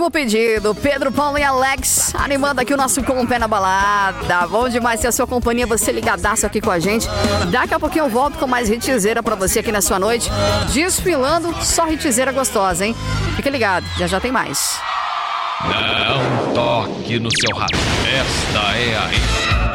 Mesmo pedido, Pedro, Paulo e Alex, animando aqui o nosso Com o Pé na Balada. Bom demais ter a sua companhia, você ligadaço aqui com a gente. Daqui a pouquinho eu volto com mais hitzeira pra você aqui na sua noite. Desfilando, só hitzeira gostosa, hein? Fica ligado, já tem mais. Não toque no seu rádio. Esta é a